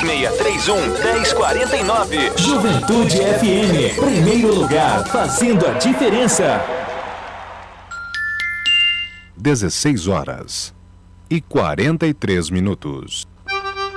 3631-1049. Juventude FM, primeiro lugar, fazendo a diferença. 16 horas e 43 minutos.